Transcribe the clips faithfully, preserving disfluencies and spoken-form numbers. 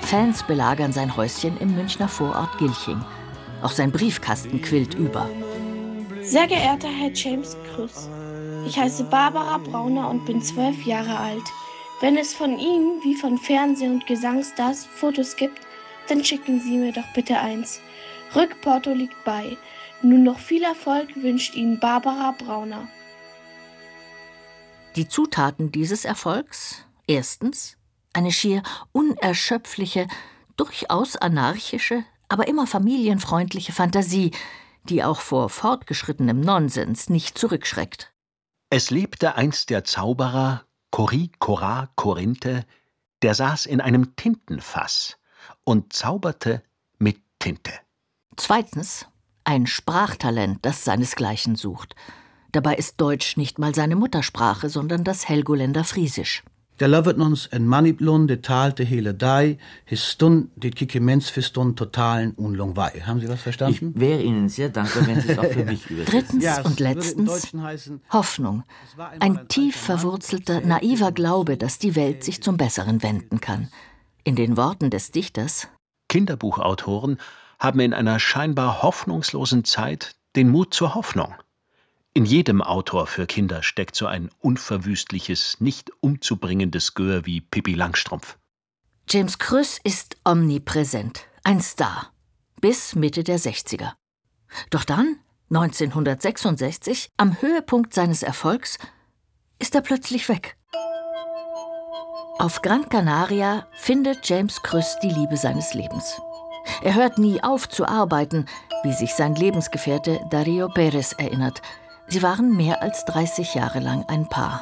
Fans belagern sein Häuschen im Münchner Vorort Gilching. Auch sein Briefkasten quillt über. Sehr geehrter Herr James Krüss, ich heiße Barbara Brauner und bin zwölf Jahre alt. Wenn es von Ihnen, wie von Fernseh- und Gesangsstars, Fotos gibt, dann schicken Sie mir doch bitte eins. Rückporto liegt bei. Nun noch viel Erfolg wünscht Ihnen Barbara Brauner. Die Zutaten dieses Erfolgs? Erstens, eine schier unerschöpfliche, durchaus anarchische, aber immer familienfreundliche Fantasie, die auch vor fortgeschrittenem Nonsens nicht zurückschreckt. Es lebte einst der Zauberer Cori Cora Corinthe, der saß in einem Tintenfass und zauberte mit Tinte. Zweitens, ein Sprachtalent, das seinesgleichen sucht. Dabei ist Deutsch nicht mal seine Muttersprache, sondern das Helgoländer Friesisch. Der lovet ons en maniplon, de talte hele dei, his stund, dit kikemens für stund totalen Unlung wei. Haben Sie was verstanden? Ich wäre Ihnen sehr dankbar, wenn Sie es auch für mich übersetzen. Drittens Ja, es und würde im letztens Deutschen heißen, Hoffnung. Ein tief verwurzelter, naiver Glaube, dass die Welt sich zum Besseren wenden kann. In den Worten des Dichters: Kinderbuchautoren haben in einer scheinbar hoffnungslosen Zeit den Mut zur Hoffnung. In jedem Autor für Kinder steckt so ein unverwüstliches, nicht umzubringendes Gör wie Pippi Langstrumpf. James Krüss ist omnipräsent, ein Star, bis Mitte der sechziger. Doch dann, neunzehnhundertsechsundsechzig, am Höhepunkt seines Erfolgs, ist er plötzlich weg. Auf Gran Canaria findet James Krüss die Liebe seines Lebens. Er hört nie auf zu arbeiten, wie sich sein Lebensgefährte Darío Pérez erinnert. Sie waren mehr als dreißig Jahre lang ein Paar.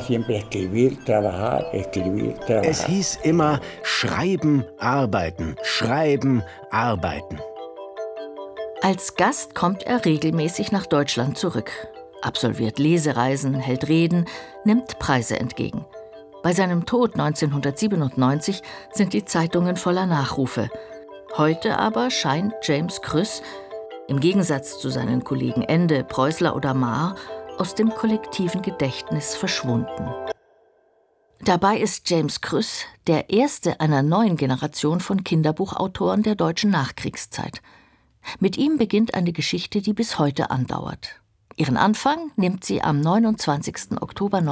Es hieß immer, schreiben, arbeiten, schreiben, arbeiten. Als Gast kommt er regelmäßig nach Deutschland zurück, absolviert Lesereisen, hält Reden, nimmt Preise entgegen. Bei seinem Tod neunzehnhundertsiebenundneunzig sind die Zeitungen voller Nachrufe. Heute aber scheint James Krüss, im Gegensatz zu seinen Kollegen Ende, Preußler oder Maar, aus dem kollektiven Gedächtnis verschwunden. Dabei ist James Krüss der erste einer neuen Generation von Kinderbuchautoren der deutschen Nachkriegszeit. Mit ihm beginnt eine Geschichte, die bis heute andauert. Ihren Anfang nimmt sie am neunundzwanzigsten Oktober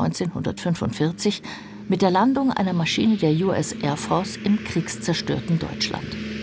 neunzehnhundertfünfundvierzig mit der Landung einer Maschine der U S Air Force im kriegszerstörten Deutschland.